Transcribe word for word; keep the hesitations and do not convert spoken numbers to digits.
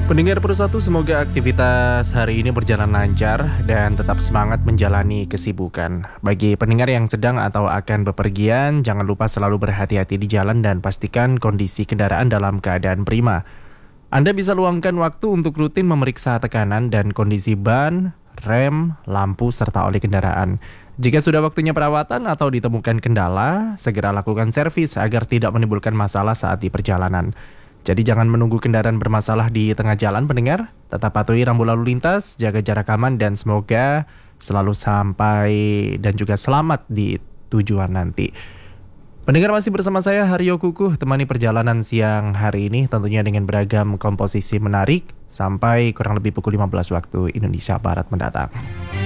Pendengar Persatu, semoga aktivitas hari ini berjalan lancar dan tetap semangat menjalani kesibukan. Bagi pendengar yang sedang atau akan bepergian, jangan lupa selalu berhati-hati di jalan dan pastikan kondisi kendaraan dalam keadaan prima. Anda bisa luangkan waktu untuk rutin memeriksa tekanan dan kondisi ban, rem, lampu, serta oli kendaraan. Jika sudah waktunya perawatan atau ditemukan kendala, segera lakukan servis agar tidak menimbulkan masalah saat di perjalanan. Jadi jangan menunggu kendaraan bermasalah di tengah jalan, pendengar. Tetap patuhi rambu lalu lintas, jaga jarak aman, dan semoga selalu sampai dan juga selamat di tujuan nanti. Pendengar, masih bersama saya Haryo Kukuh, temani perjalanan siang hari ini tentunya dengan beragam komposisi menarik sampai kurang lebih pukul lima belas waktu Indonesia Barat mendatang.